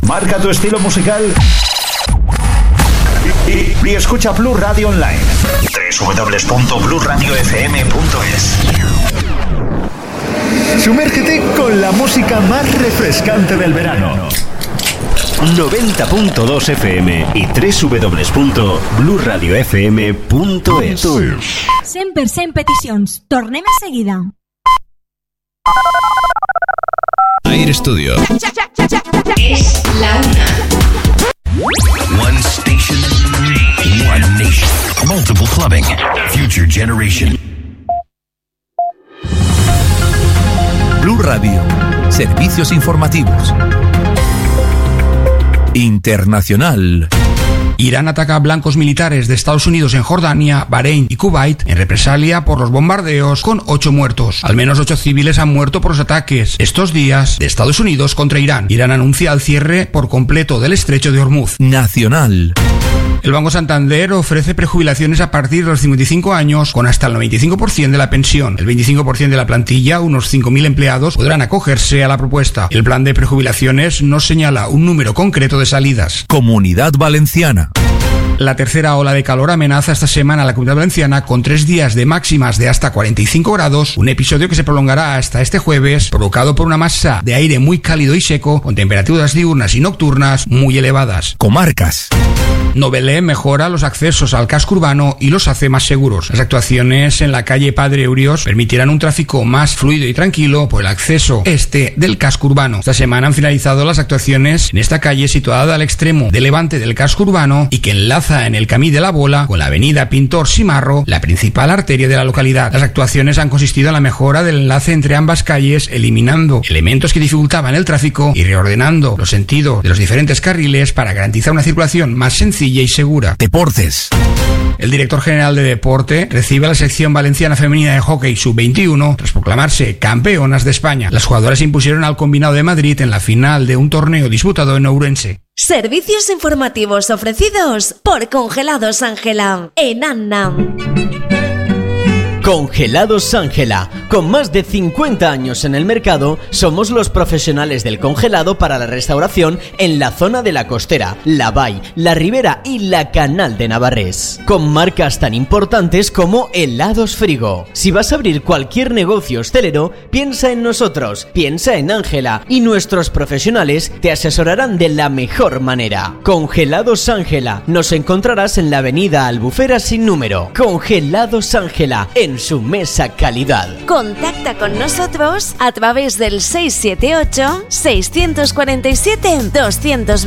Marca tu estilo musical y escucha Blue Radio Online. www.blueradiofm.es. Sumérgete con la música más refrescante del verano. 90.2 FM y www.blueradiofm.es. Sempre peticions. Tornem a seguida. Air Studio. Es la una. One station, one nation. Multiple clubbing. Future generation. Blue Radio. Servicios informativos. Internacional. Irán ataca a blancos militares de Estados Unidos en Jordania, Bahrein y Kuwait en represalia por los bombardeos, con 8 muertos. Al menos 8 civiles han muerto por los ataques estos días de Estados Unidos contra Irán. Irán anuncia el cierre por completo del estrecho de Hormuz. Nacional. El Banco Santander ofrece prejubilaciones a partir de los 55 años con hasta el 95% de la pensión. El 25% de la plantilla, unos 5.000 empleados, podrán acogerse a la propuesta. El plan de prejubilaciones no señala un número concreto de salidas. Comunidad Valenciana. La tercera ola de calor amenaza esta semana a la Comunidad Valenciana con 3 días de máximas de hasta 45 grados, un episodio que se prolongará hasta este jueves, provocado por una masa de aire muy cálido y seco, con temperaturas diurnas y nocturnas muy elevadas. Comarcas. Novelé mejora los accesos al casco urbano y los hace más seguros. Las actuaciones en la calle Padre Eurios permitirán un tráfico más fluido y tranquilo por el acceso este del casco urbano. Esta semana han finalizado las actuaciones en esta calle situada al extremo de levante del casco urbano y que enlaza en el Camí de la Bola con la avenida Pintor Simarro, la principal arteria de la localidad. Las actuaciones han consistido en la mejora del enlace entre ambas calles, eliminando elementos que dificultaban el tráfico y reordenando los sentidos de los diferentes carriles para garantizar una circulación más sencilla y segura. Deportes. El director general de Deporte recibe a la sección valenciana femenina de hockey sub-21 tras proclamarse campeonas de España. Las jugadoras se impusieron al Combinado de Madrid en la final de un torneo disputado en Ourense. Servicios informativos ofrecidos por Congelados Ángela en Anna. Congelados Ángela. Con más de 50 años en el mercado, somos los profesionales del congelado para la restauración en la zona de la Costera, la Vall, la Ribera y la Canal de Navarrés. Con marcas tan importantes como Helados Frigo. Si vas a abrir cualquier negocio hostelero, piensa en nosotros, piensa en Ángela y nuestros profesionales te asesorarán de la mejor manera. Congelados Ángela. Nos encontrarás en la avenida Albufera sin número. Congelados Ángela, en su mesa calidad. Contacta con nosotros a través del 678 647 220.